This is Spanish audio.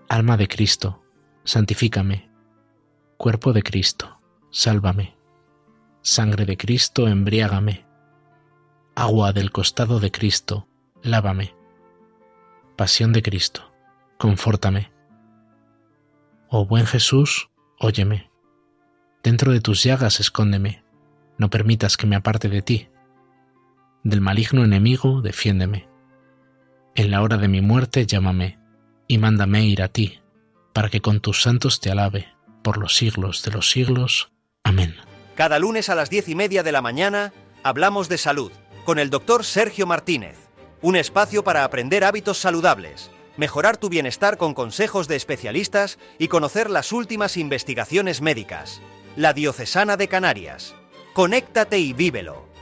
Alma de Cristo, santifícame. Cuerpo de Cristo, sálvame. Sangre de Cristo, embriágame. Agua del costado de Cristo, lávame. Pasión de Cristo, confórtame. Oh buen Jesús, óyeme. Dentro de tus llagas escóndeme, no permitas que me aparte de ti. Del maligno enemigo, defiéndeme. En la hora de mi muerte, llámame, y mándame ir a ti, para que con tus santos te alabe, por los siglos de los siglos. Amén. Cada lunes a las 10:30 de la mañana, hablamos de salud, con el doctor Sergio Martínez. Un espacio para aprender hábitos saludables, mejorar tu bienestar con consejos de especialistas y conocer las últimas investigaciones médicas. La Diocesana de Canarias. Conéctate y vívelo.